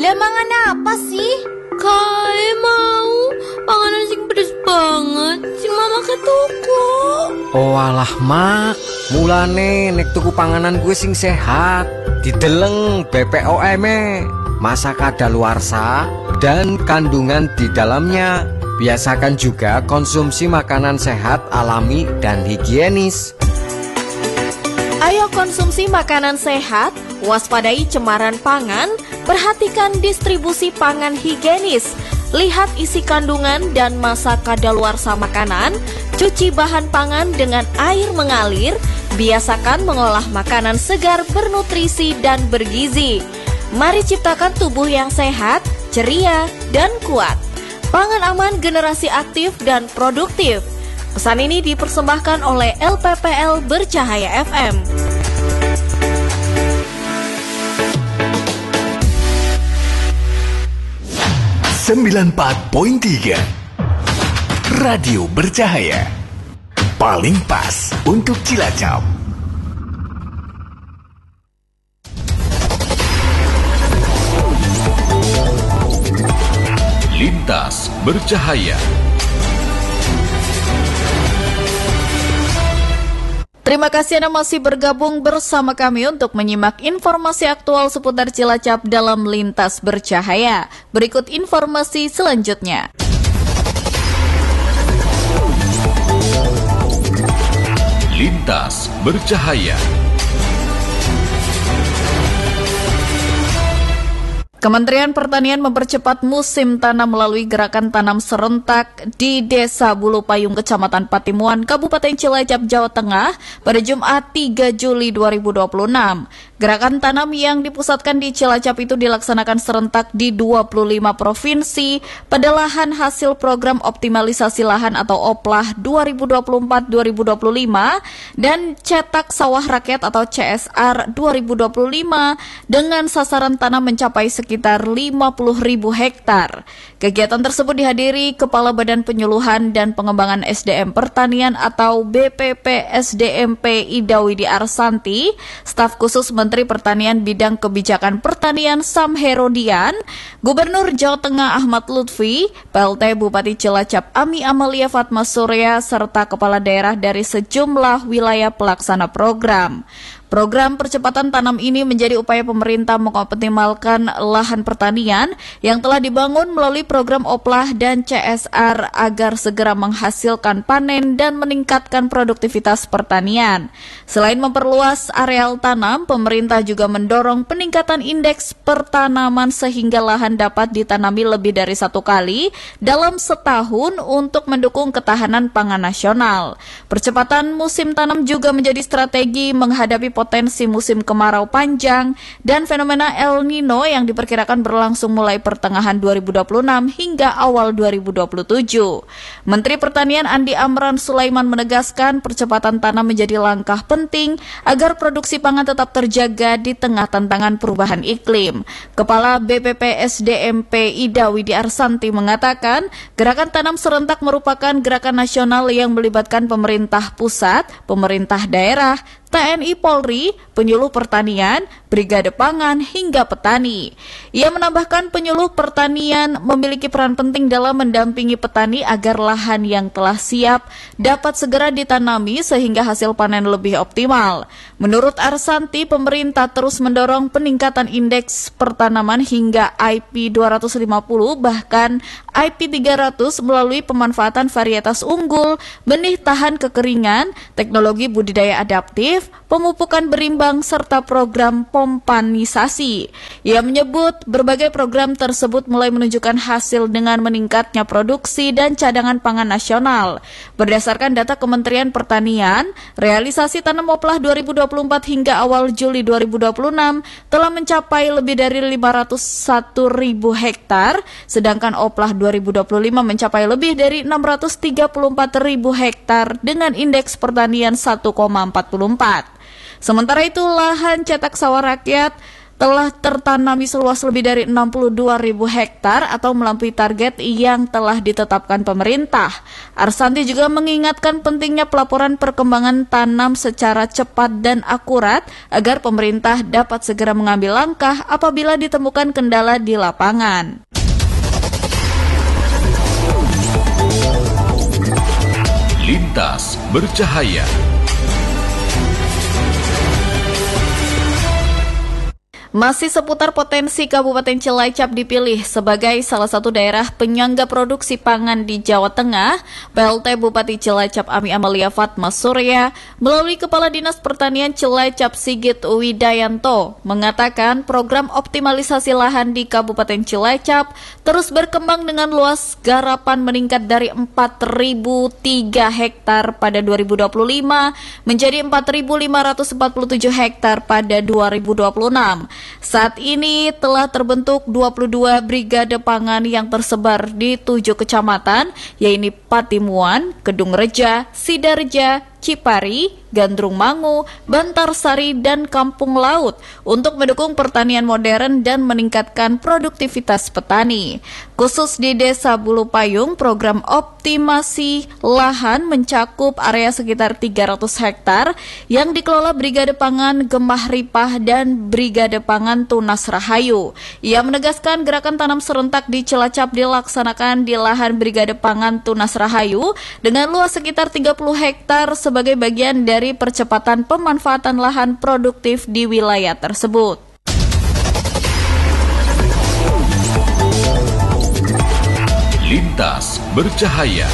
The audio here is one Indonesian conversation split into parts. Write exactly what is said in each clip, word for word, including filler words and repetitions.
Lah mangan apa sih? Kae mau panganan sing pedes banget, sing mama ketuku. Oh alah mak, mulane nek tuku panganan gue sing sehat, dideleng B P O M-e, masa kadaluarsa dan kandungan di dalamnya. Biasakan juga konsumsi makanan sehat, alami dan higienis. Ayo konsumsi makanan sehat, waspadai cemaran pangan, perhatikan distribusi pangan higienis, lihat isi kandungan dan masa kadaluarsa makanan, cuci bahan pangan dengan air mengalir, biasakan mengolah makanan segar bernutrisi dan bergizi. Mari ciptakan tubuh yang sehat, ceria, dan kuat. Pangan aman, generasi aktif dan produktif. Pesan ini dipersembahkan oleh L P P L Bercahaya F M. sembilan puluh empat koma tiga Radio Bercahaya, paling pas untuk Cilacap. Lintas Bercahaya. Terima kasih Anda masih bergabung bersama kami untuk menyimak informasi aktual seputar Cilacap dalam Lintas Bercahaya. Berikut informasi selanjutnya. Lintas Bercahaya. Kementerian Pertanian mempercepat musim tanam melalui gerakan tanam serentak di Desa Bulu Payung, Kecamatan Patimuan, Kabupaten Cilacap, Jawa Tengah pada Jumat tiga Juli dua ribu dua puluh enam. Gerakan tanam yang dipusatkan di Cilacap itu dilaksanakan serentak di dua puluh lima provinsi pada lahan hasil program optimalisasi lahan atau O P L A H dua ribu dua puluh empat dua ribu dua puluh lima dan cetak sawah rakyat atau C S R dua ribu dua puluh lima dengan sasaran tanam mencapai sekitar lima puluh ribu hektar. Kegiatan tersebut dihadiri Kepala Badan Penyuluhan dan Pengembangan S D M Pertanian atau B P P S D M P Ida Widi Arsanti, staf khusus Menteri Pertanian Bidang Kebijakan Pertanian Sam Herodian, Gubernur Jawa Tengah Ahmad Lutfi, P L T Bupati Cilacap Ami Amalia Fatma Surya, serta kepala daerah dari sejumlah wilayah pelaksana program. Program percepatan tanam ini menjadi upaya pemerintah mengoptimalkan lahan pertanian yang telah dibangun melalui program O P L A H dan C S R agar segera menghasilkan panen dan meningkatkan produktivitas pertanian. Selain memperluas areal tanam, pemerintah juga mendorong peningkatan indeks pertanaman sehingga lahan dapat ditanami lebih dari satu kali dalam setahun untuk mendukung ketahanan pangan nasional. Percepatan musim tanam juga menjadi strategi menghadapi potensi musim kemarau panjang dan fenomena El Nino yang diperkirakan berlangsung mulai pertengahan dua ribu dua puluh enam hingga awal dua ribu dua puluh tujuh. Menteri Pertanian Andi Amran Sulaiman menegaskan percepatan tanam menjadi langkah penting agar produksi pangan tetap terjaga di tengah tantangan perubahan iklim. Kepala B P P S D M P Ida Widi Arsanti mengatakan, gerakan tanam serentak merupakan gerakan nasional yang melibatkan pemerintah pusat, pemerintah daerah, T N I Polri, penyuluh pertanian, brigade pangan, hingga petani. Ia menambahkan penyuluh pertanian memiliki peran penting dalam mendampingi petani agar lahan yang telah siap dapat segera ditanami sehingga hasil panen lebih optimal. Menurut Arsanti, pemerintah terus mendorong peningkatan indeks pertanaman hingga I P dua ratus lima puluh bahkan I P tiga ratus melalui pemanfaatan varietas unggul, benih tahan kekeringan, teknologi budidaya adaptif, pemupukan berimbang, serta program pompanisasi. Ia menyebut berbagai program tersebut mulai menunjukkan hasil dengan meningkatnya produksi dan cadangan pangan nasional. Berdasarkan data Kementerian Pertanian, realisasi tanam O P L A H dua ribu dua puluh empat hingga awal Juli dua ribu dua puluh enam telah mencapai lebih dari lima ratus satu ribu hektar, sedangkan O P L A H dua ribu dua puluh lima mencapai lebih dari enam ratus tiga puluh empat ribu hektar dengan indeks pertanian satu koma empat puluh empat. Sementara itu, lahan cetak sawah rakyat telah tertanami seluas lebih dari enam puluh dua ribu hektar atau melampaui target yang telah ditetapkan pemerintah. Arsanti juga mengingatkan pentingnya pelaporan perkembangan tanam secara cepat dan akurat agar pemerintah dapat segera mengambil langkah apabila ditemukan kendala di lapangan. Lintas Bercahaya. Masih seputar potensi Kabupaten Cilacap dipilih sebagai salah satu daerah penyangga produksi pangan di Jawa Tengah, P L T Bupati Cilacap Ami Amalia Fatma Surya melalui Kepala Dinas Pertanian Cilacap Sigit Widayanto mengatakan program optimalisasi lahan di Kabupaten Cilacap terus berkembang dengan luas garapan meningkat dari empat ribu tiga hektar pada dua ribu dua puluh lima menjadi empat ribu lima ratus empat puluh tujuh hektar pada dua ribu dua puluh enam. Saat ini telah terbentuk dua puluh dua brigade pangan yang tersebar di tujuh kecamatan, yaitu Patimuan, Kedung Reja, Sidarja, Cipari, Gandrung Mangu, Bantarsari, dan Kampung Laut untuk mendukung pertanian modern dan meningkatkan produktivitas petani. Khusus di Desa Bulu Payung, program optimasi lahan mencakup area sekitar tiga ratus hektar yang dikelola Brigade Pangan Gemah Ripah dan Brigade Pangan Tunas Rahayu. Ia menegaskan gerakan tanam serentak di Cilacap dilaksanakan di lahan Brigade Pangan Tunas Rahayu dengan luas sekitar tiga puluh hektar sebagai bagian dari percepatan pemanfaatan lahan produktif di wilayah tersebut. Lintas Bercahaya.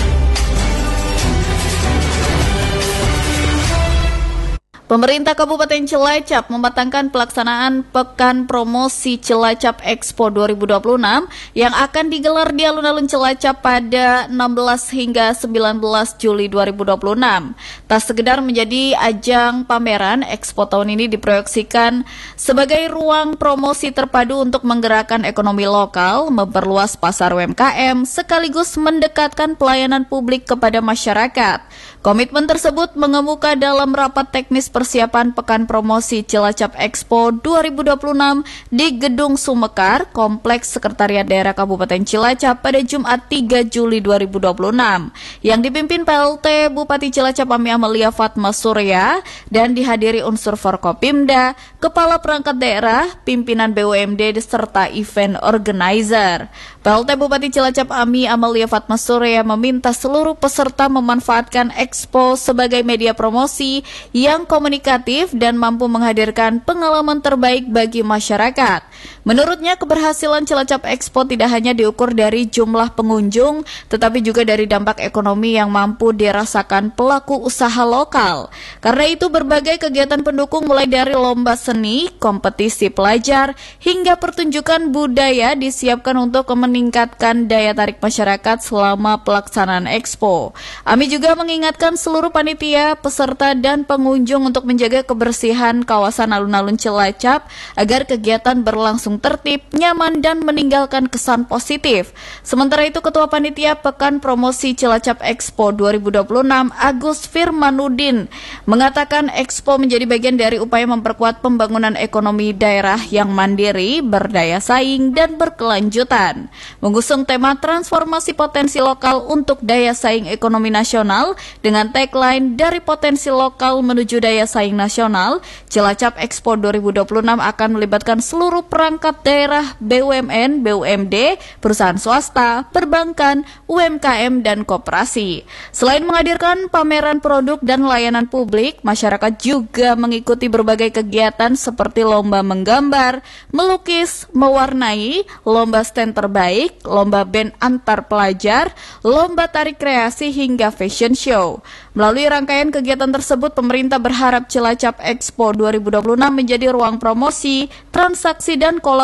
Pemerintah Kabupaten Cilacap mematangkan pelaksanaan Pekan Promosi Cilacap Expo dua ribu dua puluh enam yang akan digelar di alun-alun Cilacap pada enam belas hingga sembilan belas Juli dua ribu dua puluh enam. Tak sekedar menjadi ajang pameran, Expo tahun ini diproyeksikan sebagai ruang promosi terpadu untuk menggerakkan ekonomi lokal, memperluas pasar U M K M, sekaligus mendekatkan pelayanan publik kepada masyarakat. Komitmen tersebut mengemuka dalam rapat teknis persiapan Pekan Promosi Cilacap Expo dua ribu dua puluh enam di Gedung Sumekar, Kompleks Sekretariat Daerah Kabupaten Cilacap pada Jumat tiga Juli dua ribu dua puluh enam, yang dipimpin P L T Bupati Cilacap Ami Amalia Fatma Surya dan dihadiri unsur Forkopimda, Kepala Perangkat Daerah, pimpinan B U M D serta event organizer. P L T Bupati Cilacap Ami Amalia Fatma Surya meminta seluruh peserta memanfaatkan Expo sebagai media promosi yang komunikatif dan mampu menghadirkan pengalaman terbaik bagi masyarakat. Menurutnya, keberhasilan Cilacap Expo tidak hanya diukur dari jumlah pengunjung, tetapi juga dari dampak ekonomi yang mampu dirasakan pelaku usaha lokal. Karena itu, berbagai kegiatan pendukung mulai dari lomba seni, kompetisi pelajar, hingga pertunjukan budaya disiapkan untuk meningkatkan daya tarik masyarakat selama pelaksanaan Expo. Ami juga mengingatkan seluruh panitia, peserta, dan pengunjung untuk menjaga kebersihan kawasan alun-alun Cilacap agar kegiatan berlangsung tertib, nyaman, dan meninggalkan kesan positif. Sementara itu, Ketua Panitia Pekan Promosi Cilacap Expo dua ribu dua puluh enam, Agus Firmanudin, mengatakan Expo menjadi bagian dari upaya memperkuat pembangunan ekonomi daerah yang mandiri, berdaya saing, dan berkelanjutan. Mengusung tema transformasi potensi lokal untuk daya saing ekonomi nasional dengan tagline dari potensi lokal menuju daya saing nasional, Cilacap Expo dua ribu dua puluh enam akan melibatkan seluruh perangkat daerah, B U M N, B U M D, perusahaan swasta, perbankan, U M K M, dan koperasi. Selain menghadirkan pameran produk dan layanan publik, masyarakat juga mengikuti berbagai kegiatan seperti lomba menggambar, melukis, mewarnai, lomba stand terbaik, lomba band antar pelajar, lomba tarik kreasi, hingga fashion show. Melalui rangkaian kegiatan tersebut, pemerintah berharap Cilacap Expo dua ribu dua puluh enam menjadi ruang promosi, transaksi, dan kolaborasi